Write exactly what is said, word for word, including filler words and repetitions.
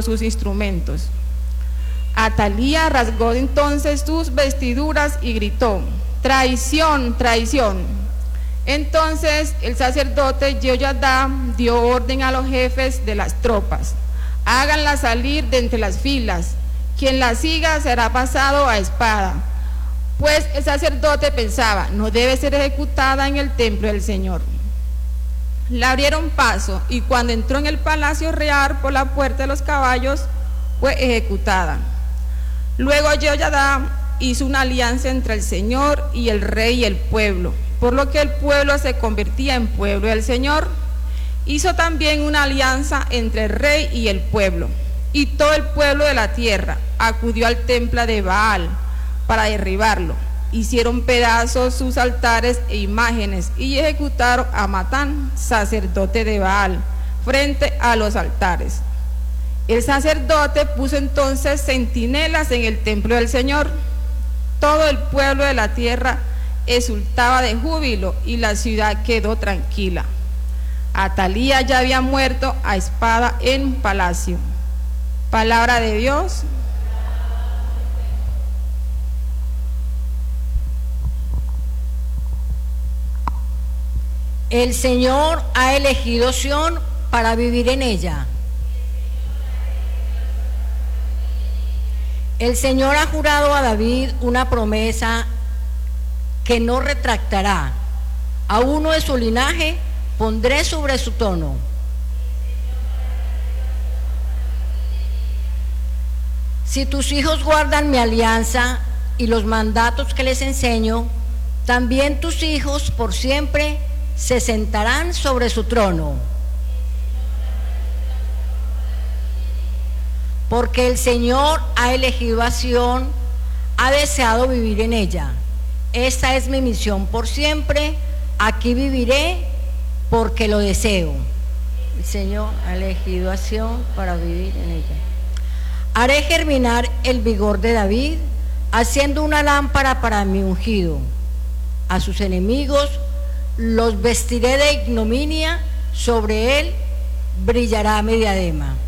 sus instrumentos. Atalía rasgó entonces sus vestiduras y gritó: traición, traición. Entonces el sacerdote Jehoyadá dio orden a los jefes de las tropas: háganla salir de entre las filas, quien la siga será pasado a espada. Pues el sacerdote pensaba: no debe ser ejecutada en el templo del Señor. La abrieron paso, y cuando entró en el palacio real por la puerta de los caballos, fue ejecutada. Luego Jehoyadá hizo una alianza entre el Señor y el rey y el pueblo, por lo que el pueblo se convertía en pueblo del Señor. Hizo también una alianza entre el rey y el pueblo, y todo el pueblo de la tierra acudió al templo de Baal para derribarlo. Hicieron pedazos sus altares e imágenes y ejecutaron a Matán, sacerdote de Baal, frente a los altares. El sacerdote puso entonces centinelas en el templo del Señor. Todo el pueblo de la tierra exultaba de júbilo y la ciudad quedó tranquila. Atalía ya había muerto a espada en palacio. Palabra de Dios. El Señor ha elegido Sión para vivir en ella. El Señor ha jurado a David una promesa que no retractará. A uno de su linaje pondré sobre su trono. Si tus hijos guardan mi alianza y los mandatos que les enseño, también tus hijos por siempre se sentarán sobre su trono. Porque el Señor ha elegido a Sión, ha deseado vivir en ella. Esta es mi misión por siempre, aquí viviré porque lo deseo. El Señor ha elegido a Sión para vivir en ella. Haré germinar el vigor de David, haciendo una lámpara para mi ungido. A sus enemigos los vestiré de ignominia, sobre él brillará mi diadema.